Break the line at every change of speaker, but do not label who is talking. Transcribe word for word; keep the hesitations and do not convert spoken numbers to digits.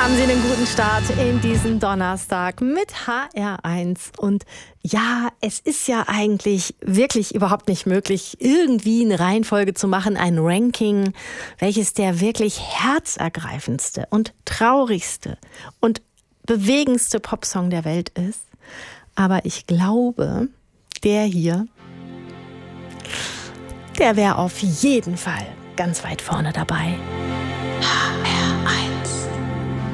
Haben Sie einen guten Start in diesen Donnerstag mit H R eins. Und ja, es ist ja eigentlich wirklich überhaupt nicht möglich, irgendwie eine Reihenfolge zu machen, ein Ranking, welches der wirklich herzergreifendste und traurigste und bewegendste Popsong der Welt ist. Aber ich glaube, der hier, der wäre auf jeden Fall ganz weit vorne dabei.